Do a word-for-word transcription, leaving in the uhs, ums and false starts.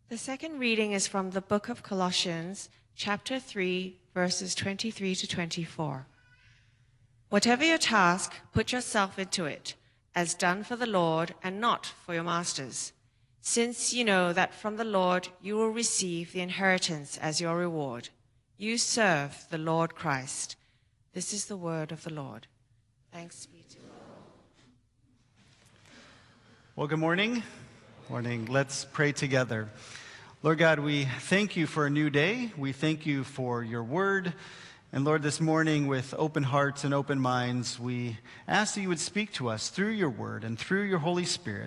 The second reading is from the book of Colossians, chapter three, verses twenty-three to twenty-four. Whatever your task, put yourself into it, as done for the Lord and not for your masters, since you know that from the Lord you will receive the inheritance as your reward. You serve the Lord Christ. This is the word of the Lord. Thanks be to God. Well, good morning. Morning. Let's pray together. Lord God, we thank you for a new day. We thank you for your word. And Lord, this morning with open hearts and open minds, we ask that you would speak to us through your word and through your Holy Spirit.